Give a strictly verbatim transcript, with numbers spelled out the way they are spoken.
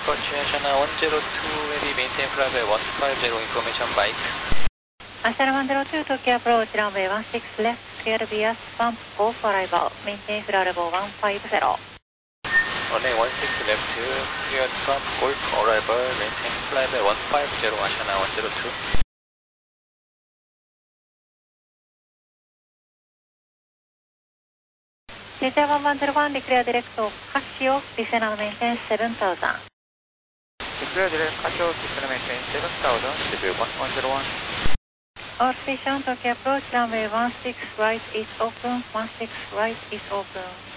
approach Ashana one zero two, ready, maintain flyby one five zero, information bike. Ashana one zero two, Tokyo approach runway one six left, clear to B S, bump, go for arrival, maintain flight level one five zero. Runway one six left, clear to bump, golf, arrival, maintain flyby one five zero, Ashana one zero two. C J one one zero one, declare direct to Casio, descend and maintain seven thousand. Declare direct Casio, descend and maintain seven thousand, C J one one zero one. All station, Tokyo approach runway one six right is open, one six right is open.